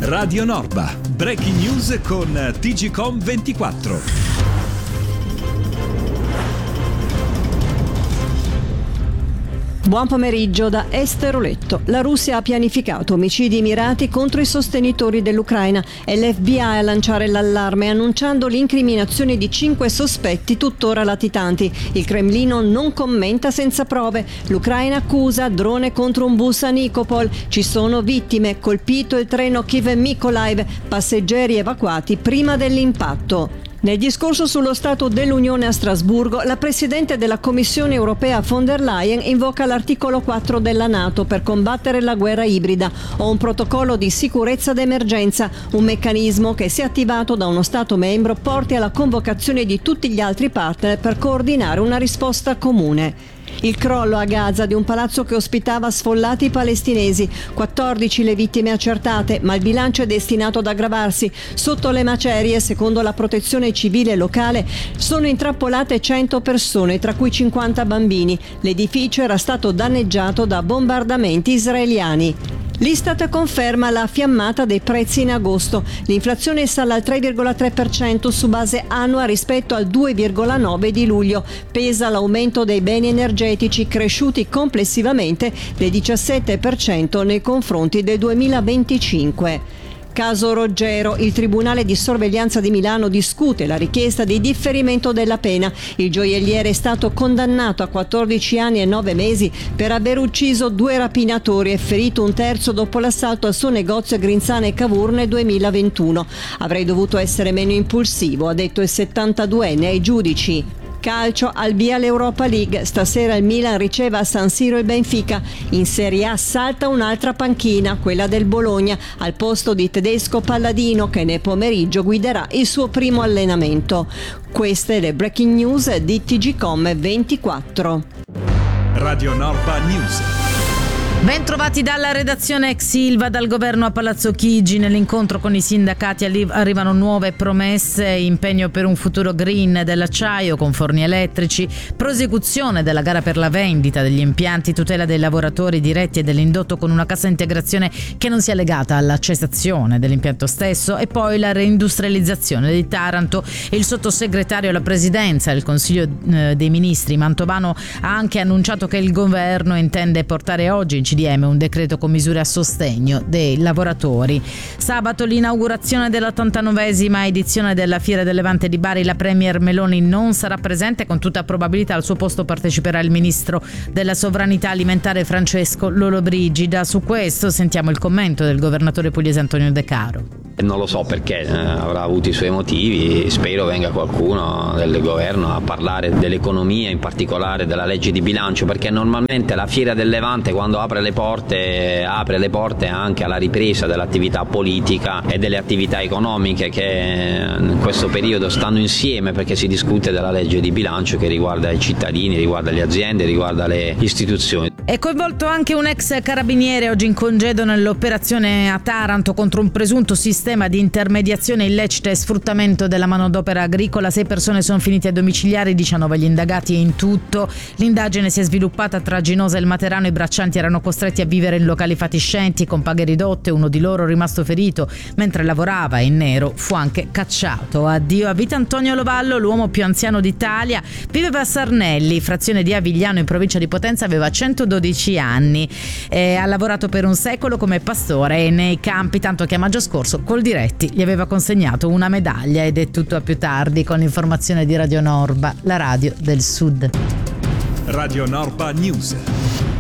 Radio Norba, breaking news con TGcom24. Buon pomeriggio da Esteroletto. La Russia ha pianificato omicidi mirati contro i sostenitori dell'Ucraina e l'FBI a lanciare l'allarme annunciando l'incriminazione di 5 sospetti tuttora latitanti. Il Cremlino non commenta senza prove. L'Ucraina accusa drone contro un bus a Nikopol. Ci sono vittime. Colpito il treno Kiev-Mykolaiv. Passeggeri evacuati prima dell'impatto. Nel discorso sullo Stato dell'Unione a Strasburgo, la Presidente della Commissione europea von der Leyen invoca l'articolo 4 della NATO per combattere la guerra ibrida o un protocollo di sicurezza d'emergenza, un meccanismo che, se attivato da uno Stato membro, porti alla convocazione di tutti gli altri partner per coordinare una risposta comune. Il crollo a Gaza di un palazzo che ospitava sfollati palestinesi, 14 le vittime accertate, ma il bilancio è destinato ad aggravarsi. Sotto le macerie, secondo la protezione civile locale, sono intrappolate 100 persone, tra cui 50 bambini. L'edificio era stato danneggiato da bombardamenti israeliani. L'Istat conferma la fiammata dei prezzi in agosto. L'inflazione sale al 3,3% su base annua rispetto al 2,9% di luglio. Pesa l'aumento dei beni energetici cresciuti complessivamente del 17% nei confronti del 2025. Caso Roggero, il Tribunale di Sorveglianza di Milano discute la richiesta di differimento della pena. Il gioielliere è stato condannato a 14 anni e 9 mesi per aver ucciso 2 rapinatori e ferito un terzo dopo l'assalto al suo negozio a Grinzane e Cavour nel 2021. Avrei dovuto essere meno impulsivo, ha detto il 72enne ai giudici. Calcio, al via l'Europa League. Stasera il Milan riceve a San Siro il Benfica. In Serie A salta un'altra panchina, quella del Bologna, al posto di Tedesco Palladino, che nel pomeriggio guiderà il suo primo allenamento. Queste le breaking news di TGcom24. Radio Norba News. Ben trovati dalla redazione ex Ilva, dal governo a Palazzo Chigi. Nell'incontro con i sindacati arrivano nuove promesse: impegno per un futuro green dell'acciaio con forni elettrici, prosecuzione della gara per la vendita degli impianti, tutela dei lavoratori diretti e dell'indotto con una cassa integrazione che non sia legata alla cessazione dell'impianto stesso, e poi la reindustrializzazione di Taranto. Il sottosegretario alla presidenza del Consiglio dei Ministri Mantovano ha anche annunciato che il governo intende portare oggi in CDM un decreto con misure a sostegno dei lavoratori. Sabato l'inaugurazione dell'89esima edizione della Fiera del Levante di Bari. La premier Meloni non sarà presente, con tutta probabilità al suo posto parteciperà il ministro della sovranità alimentare Francesco Lollobrigida. Su questo sentiamo il commento del governatore pugliese Antonio De Caro. Non lo so perché, avrà avuto i suoi motivi. Spero venga qualcuno del governo a parlare dell'economia, in particolare della legge di bilancio, perché normalmente la Fiera del Levante, quando apre le porte anche alla ripresa dell'attività politica e delle attività economiche che in questo periodo stanno insieme, perché si discute della legge di bilancio che riguarda i cittadini, riguarda le aziende, riguarda le istituzioni. È coinvolto anche un ex carabiniere oggi in congedo nell'operazione a Taranto contro un presunto sistema di intermediazione illecita e sfruttamento della manodopera agricola. 6 persone sono finite a domiciliari, 19 gli indagati in tutto. L'indagine si è sviluppata tra Ginosa e il Materano. I braccianti erano costretti a vivere in locali fatiscenti con paghe ridotte. Uno di loro, rimasto ferito mentre lavorava in nero, fu anche cacciato. Addio a vita Antonio Lovallo, l'uomo più anziano d'Italia. Viveva a Sarnelli, frazione di Avigliano in provincia di Potenza. Aveva 112 anni. Ha lavorato per un secolo come pastore nei campi, tanto che a maggio scorso Coldiretti gli aveva consegnato una medaglia. Ed è tutto a più tardi con l'informazione di Radio Norba, la radio del Sud. Radio Norba News.